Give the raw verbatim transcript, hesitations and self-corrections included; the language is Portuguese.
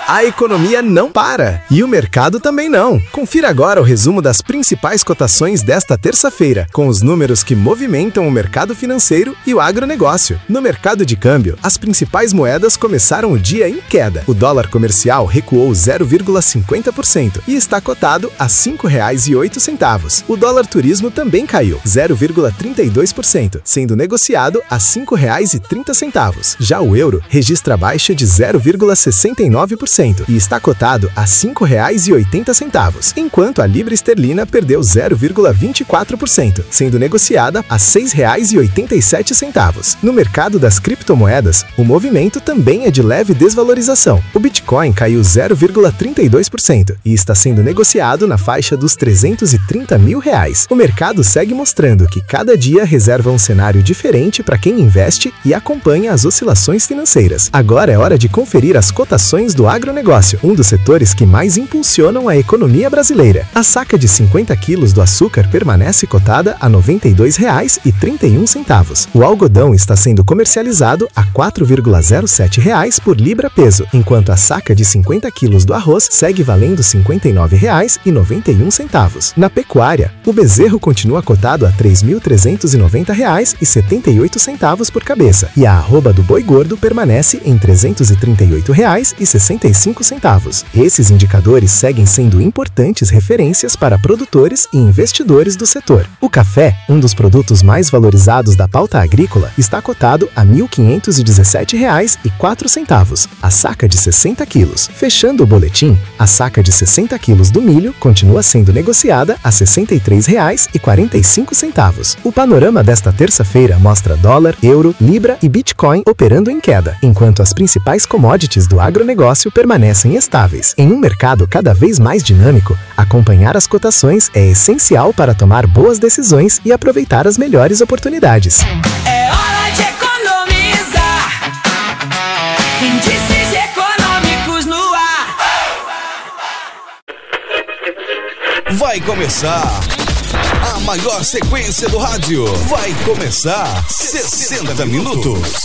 A economia não para e o mercado também não. Confira agora o resumo das principais cotações desta terça-feira, com os números que movimentam o mercado financeiro e o agronegócio. No mercado de câmbio, as principais moedas começaram o dia em queda. O dólar comercial recuou zero vírgula cinquenta por cento e está cotado a cinco reais e oito centavos. O dólar turismo também caiu zero vírgula trinta e dois por cento, sendo negociado a cinco reais e trinta centavos. Já o euro registra baixa de zero vírgula sessenta e nove por cento e está cotado a cinco reais e oitenta centavos, enquanto a libra esterlina perdeu zero vírgula vinte e quatro por cento, sendo negociada a seis reais e oitenta e sete centavos. No mercado das criptomoedas, o movimento também é de leve desvalorização. O Bitcoin caiu zero vírgula trinta e dois por cento e está sendo negociado na faixa dos trezentos e trinta mil reais. O mercado segue mostrando que cada dia reserva um cenário diferente para quem investe e acompanha as oscilações financeiras. Agora é hora de conferir as cotações do agronegócio, um dos setores que mais impulsionam a economia brasileira. A saca de cinquenta quilos do açúcar permanece cotada a noventa e dois reais e trinta e um centavos. O algodão está sendo comercializado a quatro vírgula zero sete reais por libra-peso, enquanto a saca de cinquenta quilos do arroz segue valendo cinquenta e nove reais e noventa e um centavos. Na pecuária, o bezerro continua cotado a três mil trezentos e noventa reais e setenta e oito centavos por cabeça, e a arroba do boi gordo permanece em trezentos e trinta e oito reais e sessenta e cinco centavos. Esses indicadores seguem sendo importantes referências para produtores e investidores do setor. O café, um dos produtos mais valorizados da pauta agrícola, está cotado a mil quinhentos e dezessete reais e quatro centavos, a saca de sessenta quilos. Fechando o boletim, a saca de sessenta quilos do milho continua sendo negociada a sessenta e três reais e quarenta e cinco centavos. O panorama desta terça-feira mostra dólar, euro, libra e Bitcoin operando em queda, enquanto as principais commodities do agronegócio permanecem estáveis. Em um mercado cada vez mais dinâmico, acompanhar as cotações é essencial para tomar boas decisões e aproveitar as melhores oportunidades. É hora de economizar. Índices econômicos no ar. Vai começar a maior sequência do rádio. Vai começar sessenta minutos.